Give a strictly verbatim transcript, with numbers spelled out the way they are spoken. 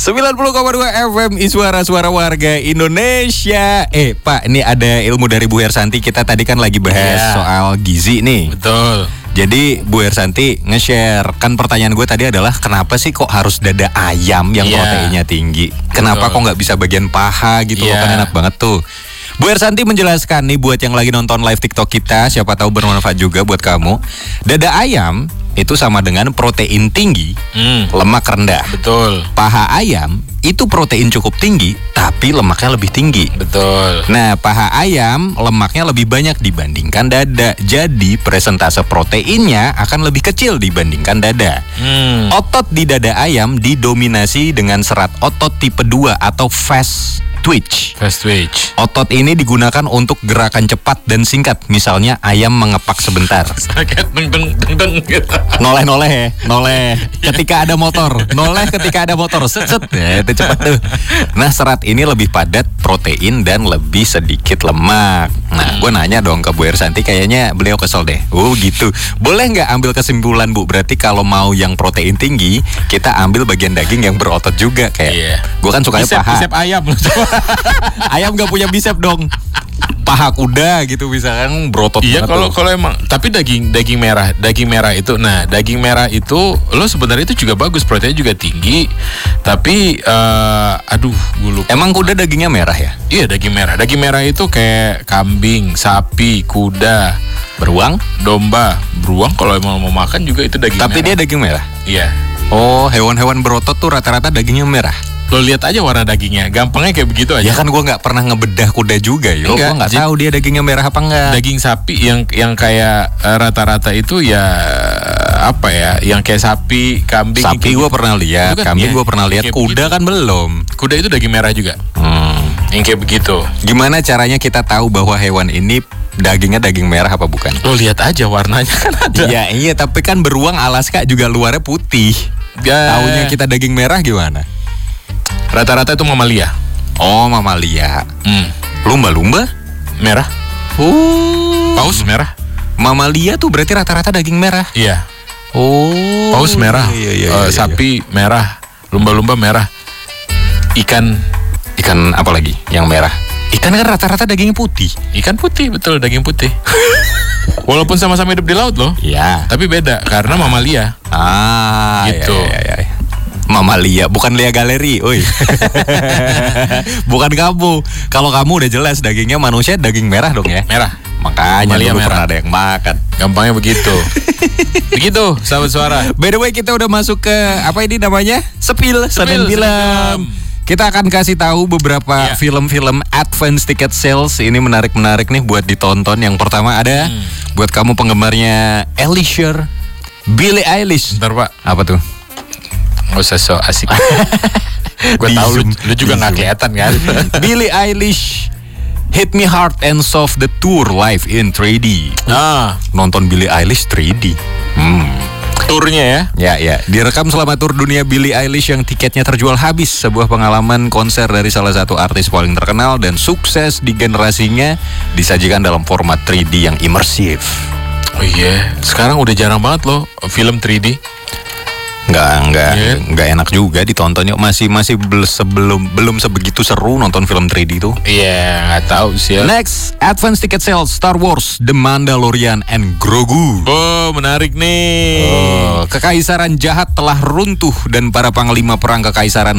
sembilan puluh koma dua F M Suara-suara warga Indonesia. Eh Pak, ini ada ilmu dari Bu Hersanti. Kita tadi kan lagi bahas yeah. soal gizi nih. Betul. Jadi Bu Hersanti nge-share. Kan pertanyaan gue tadi adalah kenapa sih kok harus dada ayam yang yeah. proteinnya tinggi? Kenapa Betul. kok gak bisa bagian paha gitu yeah. loh, kan enak banget tuh. Bu Hersanti menjelaskan nih buat yang lagi nonton live TikTok kita, siapa tahu bermanfaat juga buat kamu. Dada ayam itu sama dengan protein tinggi, hmm. lemak rendah. Betul. Paha ayam itu protein cukup tinggi, tapi lemaknya lebih tinggi. Betul. Nah, paha ayam lemaknya lebih banyak dibandingkan dada. Jadi presentase proteinnya akan lebih kecil dibandingkan dada. Hmm. Otot di dada ayam didominasi dengan serat otot tipe dua atau fast twitch. Fast twitch. Otot ini digunakan untuk gerakan cepat dan singkat. Misalnya ayam mengepak sebentar. Noleh-noleh ya, noleh ketika ada motor, noleh ketika ada motor, set-set, ya, itu cepat tuh. Nah, serat ini lebih padat protein dan lebih sedikit lemak. Nah, gue nanya dong ke Bu Hersanti, kayaknya beliau kesel deh. Oh gitu, boleh nggak ambil kesimpulan Bu? Berarti kalau mau yang protein tinggi, kita ambil bagian daging yang berotot juga kayak. Yeah. Gue kan sukanya bisep, paha. Bisep ayam. Ayam nggak punya bisep dong. Paha kuda gitu misalkan berotot iya, banget. Iya kalau kalau emang tapi daging daging merah daging merah itu nah daging merah itu lo sebenarnya itu juga bagus, proteinnya juga tinggi, tapi uh, aduh gue lupa. Emang kuda dagingnya merah ya? Iya, daging merah daging merah itu kayak kambing, sapi, kuda, beruang, domba. Beruang kalau emang mau makan juga itu daging tapi merah. Dia daging merah? Iya. Oh, hewan-hewan berotot tuh rata-rata dagingnya merah. Lo lihat aja warna dagingnya, gampangnya kayak begitu aja. Ya kan gue nggak pernah ngebedah kuda juga, yo. Gue nggak tahu dia dagingnya merah apa enggak. Daging sapi yang yang kayak uh, rata-rata itu ya apa ya, yang kayak sapi, kambing. Sapi gue pernah lihat, kan, kambing ya, gue pernah lihat, kuda begitu. Kan belum. Kuda itu daging merah juga. Hmm. Yang kayak begitu. Gimana caranya kita tahu bahwa hewan ini dagingnya daging merah apa bukan? Lo lihat aja warnanya kan ada. Iya iya, tapi kan beruang Alaska juga luarnya putih. Ya. Taunya kita daging merah gimana? Rata-rata itu mamalia. Oh, mamalia. Hmm. Lumba-lumba merah. Oh. Paus merah. Mamalia tuh berarti rata-rata daging merah. Iya. Oh. Paus merah. Iya, iya, uh, iya, sapi iya. merah. Lumba-lumba merah. Ikan ikan apa lagi yang merah? Ikan kan rata-rata dagingnya putih. Ikan putih, betul, daging putih. Walaupun sama-sama hidup di laut loh. Iya. Tapi beda karena mamalia. Ah, gitu. Iya, iya, iya. Mamalia, bukan Lia Galeri, oi. Bukan kamu. Kalau kamu udah jelas dagingnya manusia daging merah dong ya. Merah. Makanya dulu merah. Pernah ada yang makan. Gampangnya begitu. Begitu, sahabat suara. By the way, kita udah masuk ke apa ini namanya? Sepil, Senin Film. Kita akan kasih tahu beberapa yeah. film-film advance ticket sales. Ini menarik-menarik nih buat ditonton. Yang pertama ada hmm. buat kamu penggemarnya Alisher, Billie Eilish. Bentar Pak. Apa tuh? Gak usah so asik. Gue tahu lu, lu juga gak kelihatan kan. Billie Eilish, Hit Me Hard and Soft the Tour live in three D. Ah, nonton Billie Eilish three D. Hmm. Turnya ya? Ya, ya. Direkam selama tur dunia Billie Eilish yang tiketnya terjual habis. Sebuah pengalaman konser dari salah satu artis paling terkenal dan sukses di generasinya disajikan dalam format three D yang imersif. Oh iya, yeah. Sekarang udah jarang banget loh film three D. Nggak, nggak, yeah. nggak enak juga ditontonnya. Masih, masih sebelum, belum sebegitu seru nonton film three D tuh. Iya, yeah, nggak tahu sih. Next, advance ticket sales Star Wars, The Mandalorian and Grogu. Oh, menarik nih. Oh, kekaisaran jahat telah runtuh dan para panglima perang kekaisaran